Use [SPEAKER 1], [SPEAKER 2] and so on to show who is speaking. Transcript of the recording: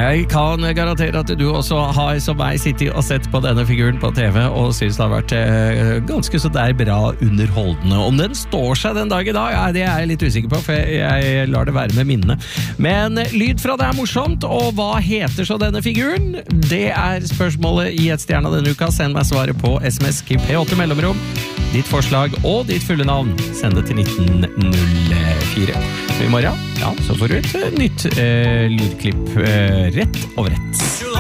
[SPEAKER 1] Jeg kan garantere at du også har som meg sittet og sett på denne figuren på TV og synes det har vært ganske så der bra underholdende. Om den står seg den dag i dag, ja, det er jeg litt usikker på, for jeg lar det være med minnene. Men lyd fra det er morsomt, og hva heter så denne figuren? Det er spørsmålet i et stjerne denne uka. Send meg svaret på SMS P8 mellomrom, ditt forslag og ditt fulle navn. Send det til 1904. Så i morgen, ja, så får du et nytt lydklipp rett over rett.